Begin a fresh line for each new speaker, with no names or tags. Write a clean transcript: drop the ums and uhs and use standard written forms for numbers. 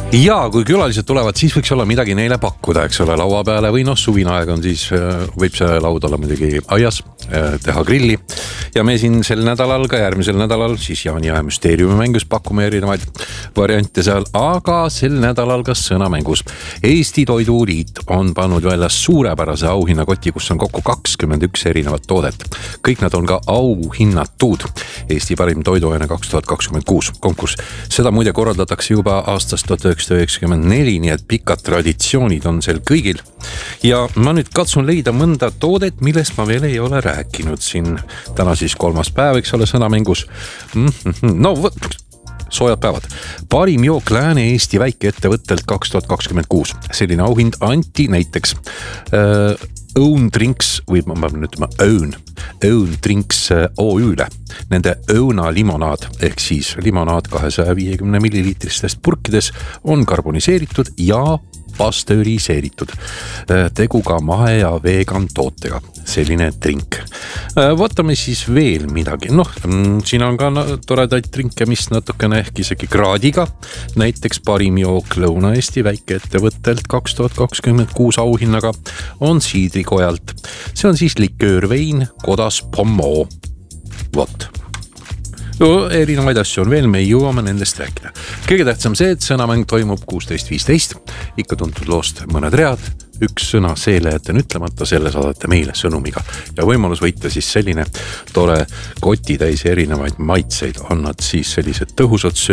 Ja kui külalised tulevad, siis võiks olla midagi neile pakkuda, eks ole, laua peale või suvine aeg on, siis võib see laud olla muidugi aias, teha grilli. Ja me siin sel nädalal, ka järgmisel nädalal, siis Jaaniaja müsteeriumi mängus pakume erinevaid variante seal, aga sel nädalal ka sõnamängus. Eesti Toiduliit on pannud välja suurepärase auhinnakoti, kus on kokku 21 erinevat toodet. Kõik nad on ka auhinnatud. Eesti parim toiduaine 2026 konkurss. Seda muide korraldatakse juba aastast 1994, nii et pikad traditsioonid on sel kõigil. Ja ma nüüd katsun leida mõnda toodet, millest ma veel ei ole rääkinud siin. Täna siis 3. päev, eks ole, sõnamängus. No soojad päevad. Parim jook Lääne-Eesti väikeettevõttelt 2026. Selline auhind anti näiteks Own Drinks, või ma pean ütlema Own Drinks OÜ-le. Nende Õuna limonaad, ehk siis limonaad 250 milliliitristest purkides on karboniseeritud ja pastööriseeritud. Tegu ka mahe- ja vegan tootega. Selline drink. Vaatame siis veel midagi. Siin on ka toredaid drinke, mis natukene ehk isegi kraadiga. Näiteks parim jook Lõuna-Eesti väikeettevõttelt 2026 auhinnaga on siidrikojalt. See on siis liköörvein Kodas Pommo. Vot. Erinevaid asju on veel, me jõuame nendest rääkida. Kõige tähtsam see, et sõnamäng toimub 16.15. Ikka tuntud loost mõned read, üks sõna seele jäten ütlemata, selle saadate meile sõnumiga. Ja võimalus võita siis selline tore kotitäis erinevaid maitseid. On nad siis sellised tõhusad söögid.